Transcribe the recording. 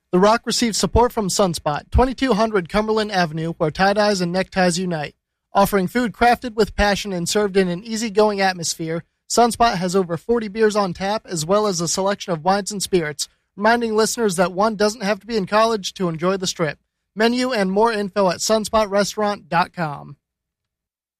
The Rock receives support from Sunspot, 2200 Cumberland Avenue, where tie-dyes and neckties unite. Offering food crafted with passion and served in an easygoing atmosphere, Sunspot has over 40 beers on tap, as well as a selection of wines and spirits, reminding listeners that one doesn't have to be in college to enjoy the Strip. Menu and more info at sunspotrestaurant.com.